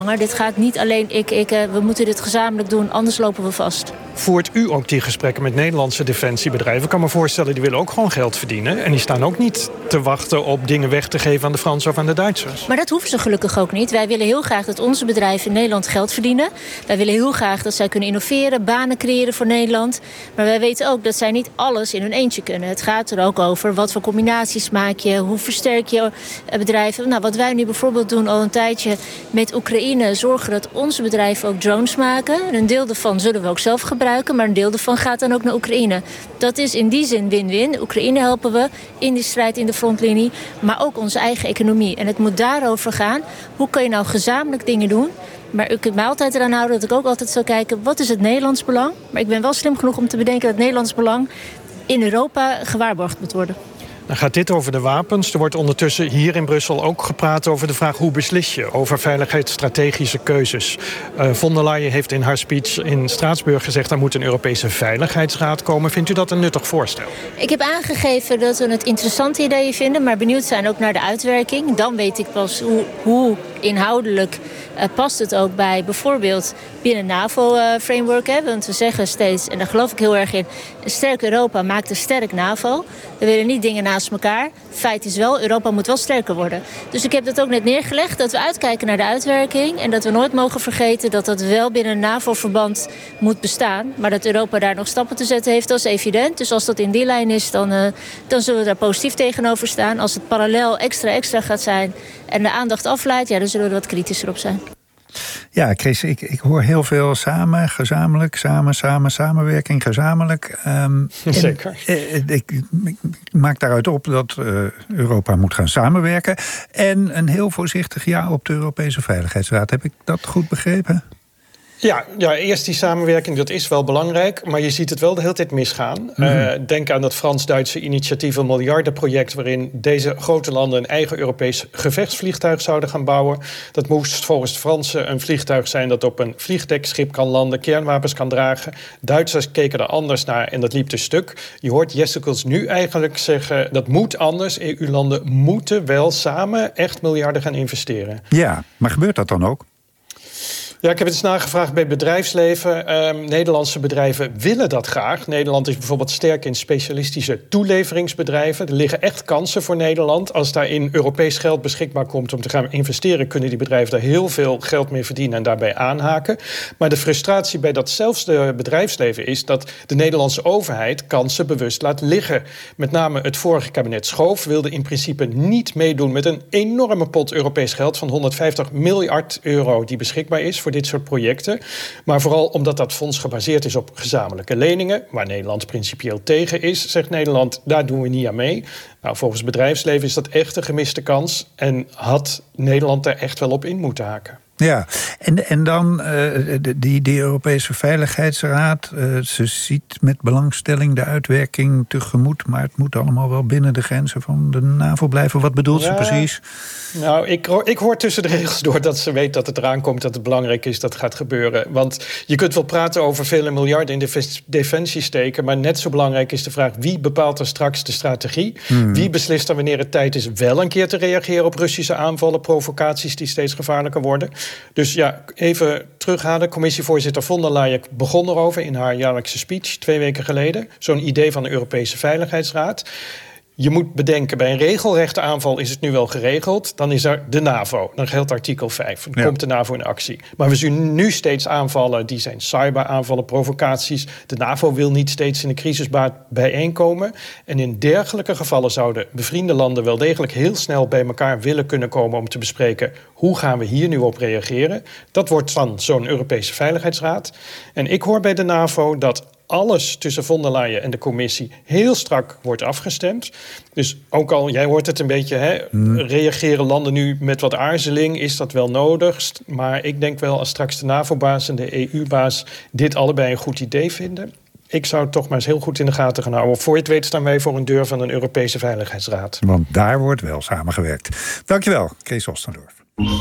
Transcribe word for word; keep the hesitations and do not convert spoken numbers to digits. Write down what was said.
Dit gaat niet alleen ik, ik, we moeten dit gezamenlijk doen, anders lopen we vast. Voert u ook die gesprekken met Nederlandse defensiebedrijven? Ik kan me voorstellen, die willen ook gewoon geld verdienen. En die staan ook niet te wachten op dingen weg te geven aan de Fransen of aan de Duitsers. Maar dat hoeven ze gelukkig ook niet. Wij willen heel graag dat onze bedrijven in Nederland geld verdienen. Wij willen heel graag dat zij kunnen innoveren, banen creëren voor Nederland. Maar wij weten ook dat zij niet alles in hun eentje kunnen. Het gaat er ook over wat voor combinaties maak je, hoe versterk je bedrijven. Nou, wat wij nu bijvoorbeeld doen al een tijdje met Oekraïne, zorgen dat onze bedrijven ook drones maken. Een deel daarvan zullen we ook zelf gebruiken, maar een deel daarvan gaat dan ook naar Oekraïne. Dat is in die zin win-win. Oekraïne helpen we in die strijd in de frontlinie, maar ook onze eigen economie. En het moet daarover gaan. Hoe kan je nou gezamenlijk dingen doen? Maar u kunt mij altijd eraan houden dat ik ook altijd zal kijken, wat is het Nederlands belang? Maar ik ben wel slim genoeg om te bedenken dat het Nederlands belang in Europa gewaarborgd moet worden. Dan gaat dit over de wapens. Er wordt ondertussen hier in Brussel ook gepraat over de vraag hoe beslis je over veiligheidsstrategische keuzes. Uh, von der Leyen heeft in haar speech in Straatsburg gezegd er moet een Europese Veiligheidsraad komen. Vindt u dat een nuttig voorstel? Ik heb aangegeven dat we het interessante ideeën vinden, maar benieuwd zijn ook naar de uitwerking. Dan weet ik pas hoe, hoe inhoudelijk uh, past het ook bij bijvoorbeeld binnen NAVO-framework. Uh, Want we zeggen steeds, en daar geloof ik heel erg in, een sterk Europa maakt een sterk NAVO. We willen niet dingen naast elkaar. Feit is wel, Europa moet wel sterker worden. Dus ik heb dat ook net neergelegd, dat we uitkijken naar de uitwerking en dat we nooit mogen vergeten dat dat wel binnen een NAVO-verband moet bestaan. Maar dat Europa daar nog stappen te zetten heeft, dat is evident. Dus als dat in die lijn is, dan, uh, dan zullen we daar positief tegenover staan. Als het parallel extra extra gaat zijn en de aandacht afleidt, ja, dan zullen we er wat kritischer op zijn. Ja, Chris, ik, ik hoor heel veel samen, gezamenlijk, samen, samen, samenwerking, gezamenlijk. Um, Zeker. En, ik, ik, ik maak daaruit op dat uh, Europa moet gaan samenwerken. En een heel voorzichtig ja op de Europese Veiligheidsraad. Heb ik dat goed begrepen? Ja, ja, eerst die samenwerking, dat is wel belangrijk. Maar je ziet het wel de hele tijd misgaan. Mm-hmm. Uh, denk aan dat Frans-Duitse initiatief, een miljardenproject waarin deze grote landen een eigen Europees gevechtsvliegtuig zouden gaan bouwen. Dat moest volgens de Fransen een vliegtuig zijn dat op een vliegdekschip kan landen, kernwapens kan dragen. Duitsers keken er anders naar en dat liep te stuk. Je hoort Jessicles nu eigenlijk zeggen, dat moet anders. E U-landen moeten wel samen echt miljarden gaan investeren. Ja, maar gebeurt dat dan ook? Ja, ik heb het eens nagevraagd bij het bedrijfsleven. Um, Nederlandse bedrijven willen dat graag. Nederland is bijvoorbeeld sterk in specialistische toeleveringsbedrijven. Er liggen echt kansen voor Nederland. Als daarin Europees geld beschikbaar komt om te gaan investeren, kunnen die bedrijven daar heel veel geld mee verdienen en daarbij aanhaken. Maar de frustratie bij datzelfde bedrijfsleven is dat de Nederlandse overheid kansen bewust laat liggen. Met name het vorige kabinet Schoof wilde in principe niet meedoen met een enorme pot Europees geld van honderdvijftig miljard euro die beschikbaar is voor dit soort projecten. Maar vooral omdat dat fonds gebaseerd is op gezamenlijke leningen, waar Nederland principieel tegen is, zegt Nederland, daar doen we niet aan mee. Nou, volgens het bedrijfsleven is dat echt een gemiste kans en had Nederland daar echt wel op in moeten haken. Ja, en, en dan uh, die, die Europese Veiligheidsraad. Uh, ze ziet met belangstelling de uitwerking tegemoet, maar het moet allemaal wel binnen de grenzen van de NAVO blijven. Wat bedoelt ja, ze precies? Nou, ik, ik hoor tussen de regels door dat ze weet dat het eraan komt, dat het belangrijk is dat het gaat gebeuren. Want je kunt wel praten over vele miljarden in de defensie steken, maar net zo belangrijk is de vraag, wie bepaalt er straks de strategie? Hmm. Wie beslist er wanneer het tijd is wel een keer te reageren op Russische aanvallen, provocaties die steeds gevaarlijker worden? Dus ja, even terughalen. Commissievoorzitter von der Leyen begon erover in haar jaarlijkse speech twee weken geleden. Zo'n idee van de Europese Veiligheidsraad. Je moet bedenken, bij een regelrechte aanval is het nu wel geregeld. Dan is er de NAVO. Dan geldt artikel vijf. Dan ja. komt de NAVO in actie. Maar we zien nu steeds aanvallen. Die zijn cyberaanvallen, provocaties. De NAVO wil niet steeds in de crisisbaat bijeenkomen. En in dergelijke gevallen zouden bevriende landen wel degelijk heel snel bij elkaar willen kunnen komen om te bespreken hoe gaan we hier nu op reageren. Dat wordt dan zo'n Europese Veiligheidsraad. En ik hoor bij de NAVO dat alles tussen von der Leyen en de commissie heel strak wordt afgestemd. Dus ook al, jij hoort het een beetje, hè, hmm. reageren landen nu met wat aarzeling, is dat wel nodig? Maar ik denk wel, als straks de NAVO-baas en de E U-baas dit allebei een goed idee vinden, ik zou het toch maar eens heel goed in de gaten gaan houden. Voor je het weet staan wij voor een deur van een Europese Veiligheidsraad. Want daar wordt wel samengewerkt. Dankjewel, Kees Ostendorf.